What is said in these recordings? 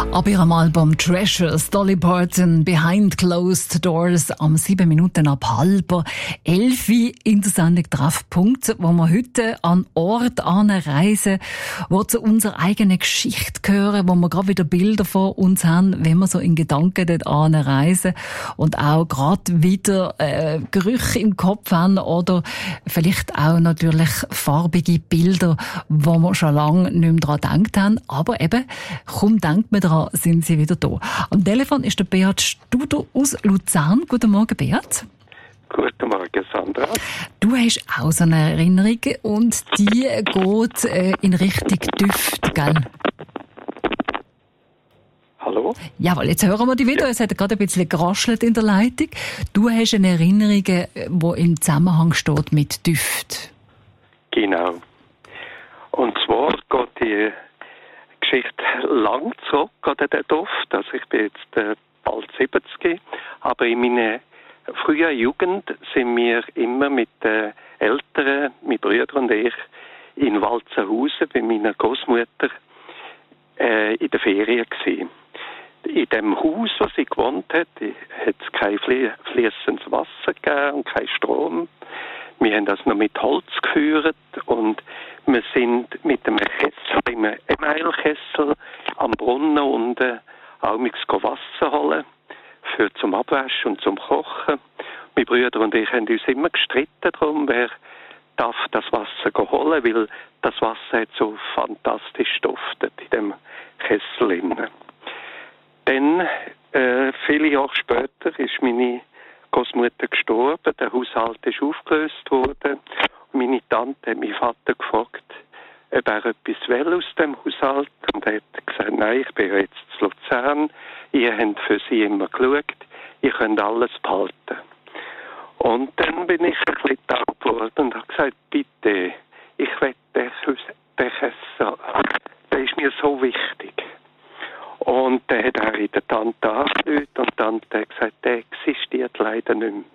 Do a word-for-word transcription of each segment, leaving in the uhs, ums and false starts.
Ab ihrem Album Treasures, Dolly Parton, Behind Closed Doors, am sieben Minuten ab halber elf in der Sendung Treffpunkt, wo wir heute an Ort anreisen, wo zu unserer eigenen Geschichte gehören, wo wir gerade wieder Bilder vor uns haben, wenn wir so in Gedanken dort anreisen und auch gerade wieder äh, Gerüche im Kopf haben oder vielleicht auch natürlich farbige Bilder, wo wir schon lange nicht mehr daran gedacht haben. Aber eben, kaum denkt man daran, sind sie wieder da. Am Telefon ist der Beat Studer aus Luzern. Guten Morgen, Beat. Guten Morgen, Sandra. Du hast auch so eine Erinnerung und die geht äh, in Richtung Düfte, gell? Hallo? Jawohl, jetzt hören wir dich wieder. Ja. Es hat gerade ein bisschen geraschelt in der Leitung. Du hast eine Erinnerung, die im Zusammenhang steht mit Düften. Genau. Und zwar geht die Geschichte lang zurück, oder der Duft. Also ich bin jetzt äh, bald siebzig, aber in meiner frühen Jugend sind wir immer mit den Eltern, mein Bruder und ich, in Walzenhausen bei meiner Großmutter äh, in der Ferien gewesen. In dem Haus, wo sie gewohnt hat, hat es kein flie- fließendes Wasser gegeben und kein Strom. Wir haben das noch mit Holz geführt und wir sind mit einem Kessel, einem Emailkessel am Brunnen unten auch mit Wasser holen für zum Abwaschen und zum Kochen. Mein Bruder und ich haben uns immer gestritten darum, wer darf das Wasser holen, weil das Wasser hat so fantastisch duftet in dem Kessel innen. Dann, äh, viele Jahre später, ist meine Großmutter gestorben, der Haushalt ist aufgelöst worden. Und meine Tante hat meinen Vater gefragt, ob er etwas will aus dem Haushalt. Und er hat gesagt, nein, ich bin jetzt zu Luzern, ihr habt für sie immer geschaut, ihr könnt alles behalten. Und dann bin ich ein bisschen dankbar geworden und habe gesagt, bitte, ich will den, den Kessel, der ist mir so wichtig. Und dann hat er in der Tante angerufen und die Tante hat gesagt, der existiert leider nicht mehr.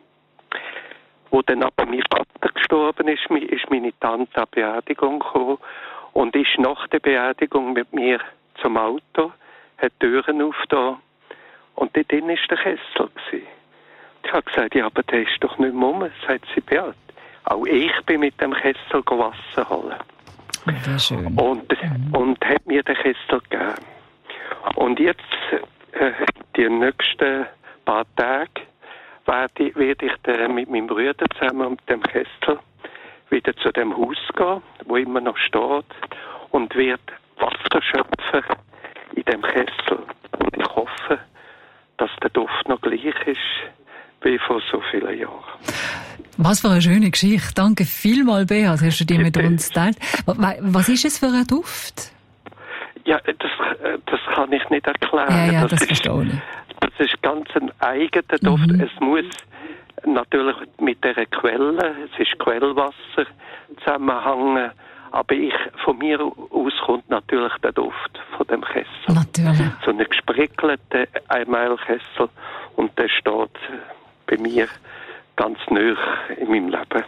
Wo dann aber mein Vater gestorben ist, ist meine Tante an die Beerdigung gekommen und ist nach der Beerdigung mit mir zum Auto, hat die Türen aufgetan und dort drin war der Kessel. Ich habe gesagt, ja, aber der ist doch nicht mehr rum, sagt sie, Beat. Auch ich bin mit dem Kessel Wasser holen. Sehr schön. Und, mhm. und hat mir den Kessel gegeben. Und jetzt, äh, die nächsten paar Tage, werde ich, werde ich dann mit meinem Bruder zusammen mit dem Kessel wieder zu dem Haus gehen, wo immer noch steht, und werde Wasser schöpfen in dem Kessel. Und ich hoffe, dass der Duft noch gleich ist wie vor so vielen Jahren. Was für eine schöne Geschichte. Danke vielmals, Beat, hast du die mit uns geteilt. Was ist es für ein Duft? Ja, das, das kann ich nicht erklären. Ja, ja, das, das verstehe ich. Das ist ganz ein eigener Duft. Mhm. Es muss natürlich mit dieser Quelle, es ist Quellwasser, zusammenhängen. Aber ich, von mir aus kommt natürlich der Duft von dem Kessel. Natürlich. So einen gesprickelten Einmalkessel und der steht bei mir ganz nahe in meinem Leben.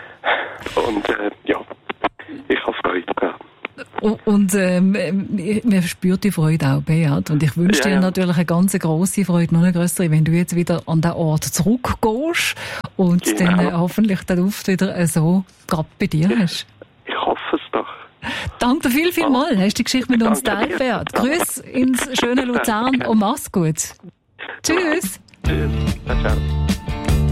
Und äh, ja, ich habe Freude gehabt. Und ähm, man spürt die Freude auch, Beat. Und ich wünsche ja, dir ja. natürlich eine ganz grosse Freude, noch eine grössere, wenn du jetzt wieder an den Ort zurückgehst und genau. dann äh, hoffentlich den Duft wieder äh, so gerade bei dir hast. Ich hoffe es doch. Danke dir viel, viel mal. Hast du die Geschichte mit uns geteilt, Beat. Grüß ins schöne Luzern und mach's gut. Tschüss. Tschüss. Ciao, ciao.